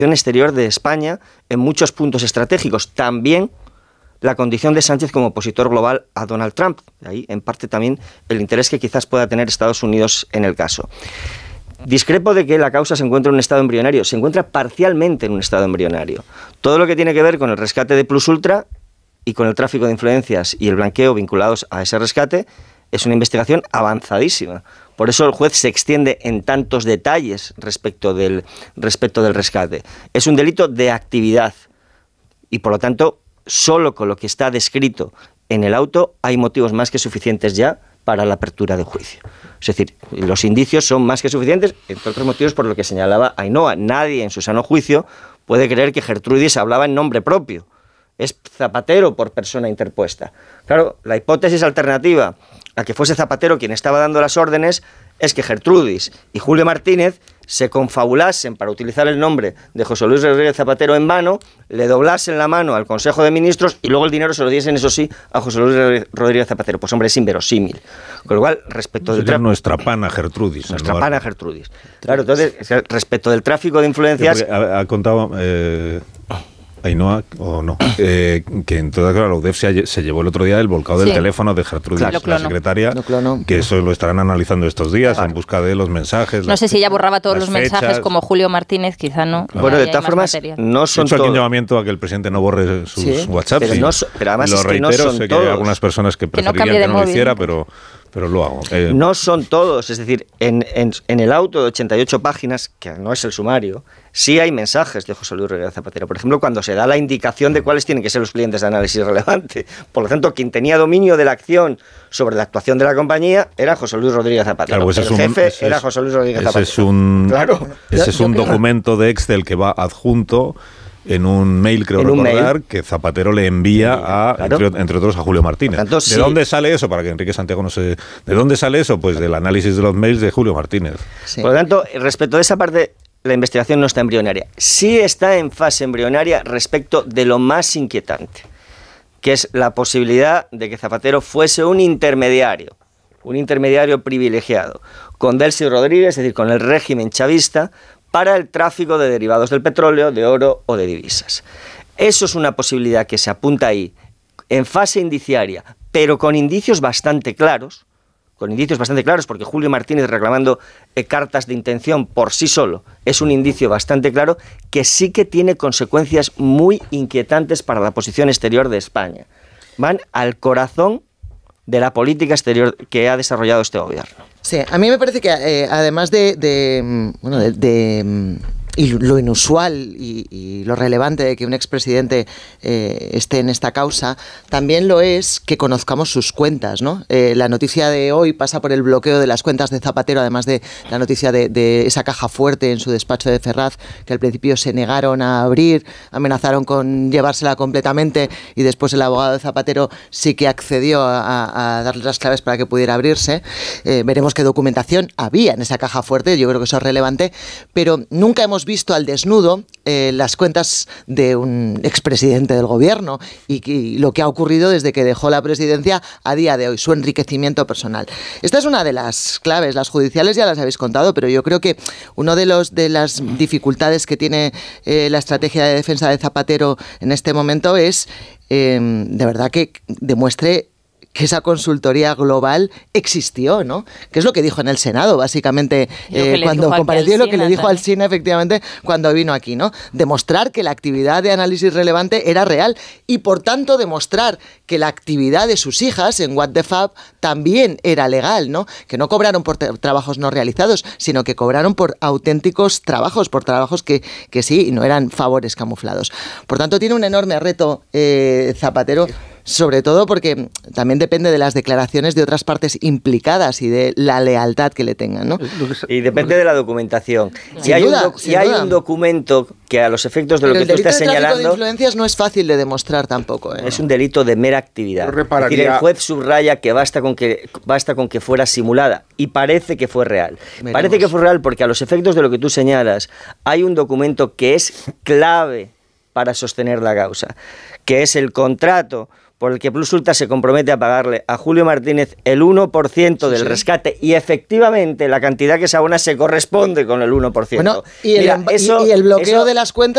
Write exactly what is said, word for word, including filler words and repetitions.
exterior de España en muchos puntos estratégicos. También la condición de Sánchez como opositor global a Donald Trump. De ahí, en parte, también el interés que quizás pueda tener Estados Unidos en el caso. Discrepo de que la causa se encuentra en un estado embrionario. Se encuentra parcialmente en un estado embrionario. Todo lo que tiene que ver con el rescate de Plus Ultra y con el tráfico de influencias y el blanqueo vinculados a ese rescate es una investigación avanzadísima. Por eso el juez se extiende en tantos detalles respecto del, respecto del rescate. Es un delito de actividad y, por lo tanto, solo con lo que está descrito en el auto hay motivos más que suficientes ya para la apertura de juicio. Es decir, los indicios son más que suficientes, entre otros motivos por lo que señalaba Ainhoa. Nadie en su sano juicio puede creer que Gertrudis hablaba en nombre propio. Es Zapatero por persona interpuesta. Claro, la hipótesis alternativa a que fuese Zapatero quien estaba dando las órdenes es que Gertrudis y Julio Martínez se confabulasen para utilizar el nombre de José Luis Rodríguez Zapatero en vano, le doblasen la mano al Consejo de Ministros y luego el dinero se lo diesen, eso sí, a José Luis Rodríguez Zapatero. Pues hombre, es inverosímil. Con lo cual, respecto del tráfico... nuestra pana Gertrudis. Nuestra pana Gertrudis. Claro, entonces, respecto del tráfico de influencias... Ha, ha contado... Eh... Ainhoa, o no, eh, que en toda la U D E F se, se llevó el otro día el volcado del sí. teléfono de Gertrudis, claro, la secretaria, que eso lo estarán analizando estos días, claro, en busca de los mensajes. No sé si ella borraba todos los fechas. mensajes como Julio Martínez, quizá no. Claro. Bueno, de todas formas, material. no son todos. He hecho todo... un llamamiento a que el presidente no borre sus ¿Sí? WhatsApp. Pero, sí. no so, pero además lo es que reitero, no son sé todos. que hay algunas personas que preferirían que no, que no lo hiciera, pero... pero lo hago. Eh. No son todos, es decir, en, en, en el auto de ochenta y ocho páginas, que no es el sumario, sí hay mensajes de José Luis Rodríguez Zapatero. Por ejemplo, cuando se da la indicación de cuáles tienen que ser los clientes de análisis relevante. Por lo tanto, quien tenía dominio de la acción sobre la actuación de la compañía era José Luis Rodríguez Zapatero. Claro, pues el es un, jefe ese era es, José Luis Rodríguez ese Zapatero. Es un, claro. Ese es un documento de Excel que va adjunto en un mail, creo en recordar, mail. que Zapatero le envía a, claro, entre, entre otros, a Julio Martínez. Tanto, ¿De sí. dónde sale eso? Para que Enrique Santiago no se... ¿De dónde sale eso? Pues del análisis de los mails de Julio Martínez. Sí. Por lo tanto, respecto de esa parte, la investigación no está embrionaria. Sí está en fase embrionaria respecto de lo más inquietante, que es la posibilidad de que Zapatero fuese un intermediario, un intermediario privilegiado, con Delcy Rodríguez, es decir, con el régimen chavista, para el tráfico de derivados del petróleo, de oro o de divisas. Eso es una posibilidad que se apunta ahí, en fase indiciaria, pero con indicios bastante claros, con indicios bastante claros, porque Julio Martínez reclamando eh, cartas de intención por sí solo es un indicio bastante claro que sí que tiene consecuencias muy inquietantes para la posición exterior de España. Van al corazón de la política exterior que ha desarrollado este gobierno. Sí, a mí me parece que eh, además de, de, bueno, de, de y lo inusual y, y lo relevante de que un expresidente eh, esté en esta causa, también lo es que conozcamos sus cuentas, ¿no? Eh, la noticia de hoy pasa por el bloqueo de las cuentas de Zapatero, además de la noticia de, de esa caja fuerte en su despacho de Ferraz, que al principio se negaron a abrir, amenazaron con llevársela completamente y después el abogado de Zapatero sí que accedió a, a darle las claves para que pudiera abrirse. Eh, veremos qué documentación había en esa caja fuerte, yo creo que eso es relevante, pero nunca hemos visto al desnudo eh, las cuentas de un expresidente del gobierno y, y lo que ha ocurrido desde que dejó la presidencia a día de hoy, su enriquecimiento personal. Esta es una de las claves, las judiciales ya las habéis contado, pero yo creo que una de, los, de las dificultades que tiene eh, la estrategia de defensa de Zapatero en este momento es eh, de verdad que demuestre que esa consultoría global existió, ¿no? Que es lo que dijo en el Senado, básicamente, eh, cuando compareció, lo que le dijo Alsina, efectivamente, cuando vino aquí, ¿no? Demostrar que la actividad de análisis relevante era real y, por tanto, demostrar que la actividad de sus hijas en What the Fab también era legal, ¿no? Que no cobraron por trabajos no realizados, sino que cobraron por auténticos trabajos, por trabajos que, que sí, no eran favores camuflados. Por tanto, tiene un enorme reto eh, Zapatero, sobre todo porque también depende de las declaraciones de otras partes implicadas y de la lealtad que le tengan, ¿no? Y depende de la documentación. Si hay, duda, un, si hay un documento que a los efectos de Pero lo que tú estás señalando... el delito de tráfico de influencias no es fácil de demostrar tampoco, ¿eh? Es un delito de mera actividad. Es decir, el juez subraya que basta con que basta con que fuera simulada y parece que fue real. Veremos. Parece que fue real porque a los efectos de lo que tú señalas hay un documento que es clave para sostener la causa, que es el contrato por el que Plus Ultra se compromete a pagarle a Julio Martínez el uno por ciento del sí, sí. rescate, y efectivamente la cantidad que se abona se corresponde con el uno por ciento. Bueno, y, Mira, el, eso, y, y el bloqueo eso, de las cuentas